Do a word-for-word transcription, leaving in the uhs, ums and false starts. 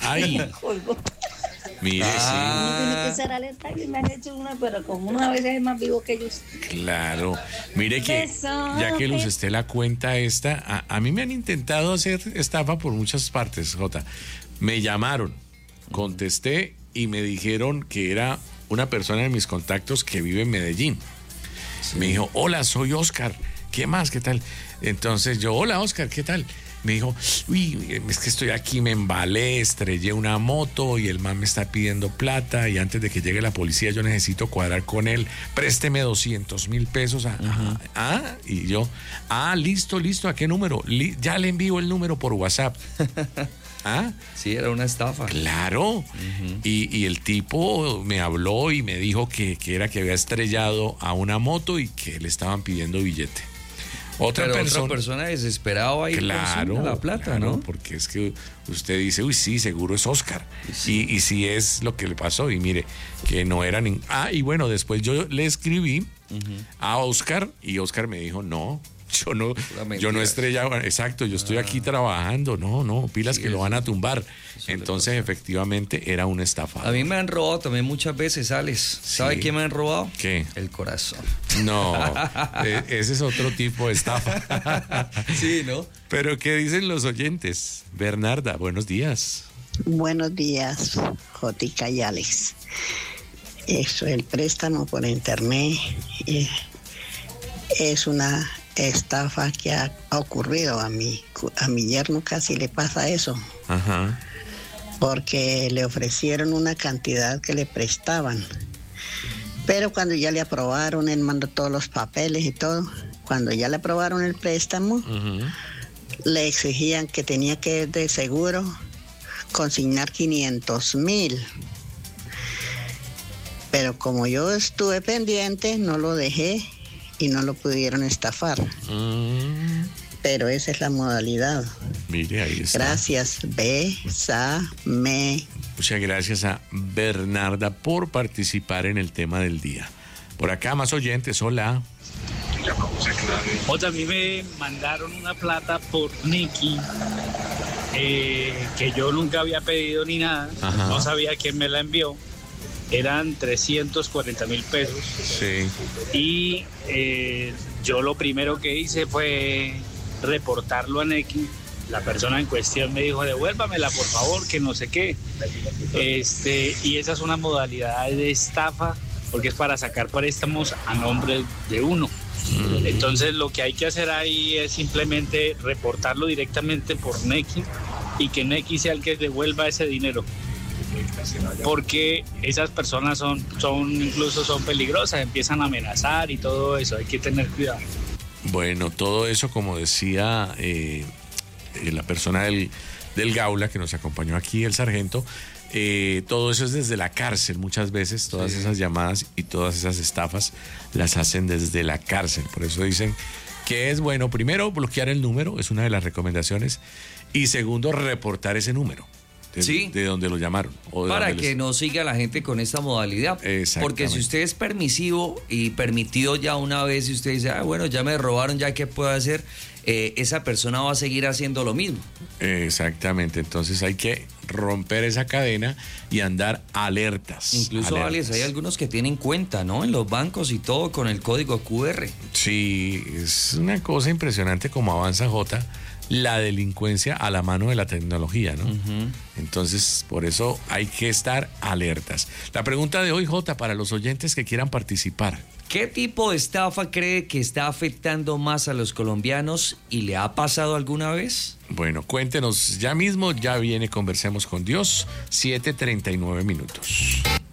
Ay, Colgó. mire, Uno tiene que ser alerta y me han hecho una, pero como uno a veces es más vivo que ellos. sí, claro. Mire que, Eso. ya que Luz Estela cuenta esta, a, a mí me han intentado hacer estafa por muchas partes, Jota. Me llamaron, contesté y me dijeron que era una persona de mis contactos que vive en Medellín. Sí. Me dijo, hola, soy Oscar. ¿Qué más? ¿Qué tal? Entonces yo, hola, Oscar, ¿qué tal? Me dijo, uy, es que estoy aquí, me embalé, estrellé una moto y el man me está pidiendo plata y antes de que llegue la policía yo necesito cuadrar con él, présteme doscientos mil pesos. A, uh-huh. Ah, y yo, ah, listo, listo, ¿a qué número? Li- ya le envío el número por WhatsApp. ¿Ah? Sí, era una estafa. Claro. Uh-huh. Y, y el tipo me habló y me dijo que, que era que había estrellado a una moto y que le estaban pidiendo billete. Otra Pero persona, otra persona desesperaba ahí claro, la plata, claro, ¿no? porque es que usted dice, uy, sí, seguro es Oscar. Sí. Y, y sí es lo que le pasó. Y mire, que no era ni... Ah, y bueno, después yo le escribí uh-huh. a Oscar y Oscar me dijo, no, yo no, yo no estrellaba, exacto, yo estoy ah. aquí trabajando, no, no, pilas sí, que eso, lo van a tumbar. Entonces, efectivamente, era una estafa. A mí me han robado también muchas veces, Alex. ¿Sabe sí. qué me han robado? ¿Qué? El corazón. No, ese es otro tipo de estafa. Sí, ¿no? Pero, ¿qué dicen los oyentes? Bernarda, buenos días. Buenos días, Jotica y Alex. Eso, el préstamo por internet eh, es una estafa que ha, ha ocurrido a mi, a mi yerno, casi le pasa eso. Ajá. Porque le ofrecieron una cantidad que le prestaban. Pero cuando ya le aprobaron, él mandó todos los papeles y todo. Cuando ya le aprobaron el préstamo, uh-huh. le exigían que tenía que de seguro consignar quinientos mil. Pero como yo estuve pendiente, no lo dejé y no lo pudieron estafar. Uh-huh. Pero esa es la modalidad. Mire, ahí está. Gracias, bésame. Muchas gracias a Bernarda por participar en el tema del día. Por acá más oyentes, hola. Otra, a mí me mandaron una plata por Nicky, eh, que yo nunca había pedido ni nada. Ajá. No sabía quién me la envió. Eran trescientos cuarenta mil pesos. Sí. Y eh, yo lo primero que hice fue reportarlo a Nequi. La persona en cuestión me dijo, devuélvamela por favor, que no sé qué. Este, y esa es una modalidad de estafa, porque es para sacar préstamos a nombre de uno. Entonces lo que hay que hacer ahí es simplemente reportarlo directamente por Nequi y que Nequi sea el que devuelva ese dinero. Porque esas personas son, son incluso son peligrosas, empiezan a amenazar y todo eso, hay que tener cuidado. Bueno, todo eso, como decía eh, la persona del, del Gaula que nos acompañó aquí, el sargento, eh, todo eso es desde la cárcel muchas veces, todas sí. esas llamadas y todas esas estafas las hacen desde la cárcel. Por eso dicen que es bueno, primero, bloquear el número, es una de las recomendaciones, y segundo, reportar ese número. De, sí. de donde lo llamaron. O Para que les... no siga la gente con esta modalidad. Porque si usted es permisivo y permitido ya una vez y usted dice, ah, bueno, ya me robaron, ya qué puedo hacer, eh, esa persona va a seguir haciendo lo mismo. Exactamente, entonces hay que romper esa cadena y andar alertas. Incluso, alertas. Alex, hay algunos que tienen cuenta, ¿no? En los bancos y todo con el código Q R. Sí, es una cosa impresionante como avanza Jota. La delincuencia a la mano de la tecnología, ¿no? Uh-huh. Entonces, por eso hay que estar alertas. La pregunta de hoy, Jota, para los oyentes que quieran participar. ¿Qué tipo de estafa cree que está afectando más a los colombianos y le ha pasado alguna vez? Bueno, cuéntenos ya mismo, ya viene Conversemos con Dios, siete treinta y nueve minutos.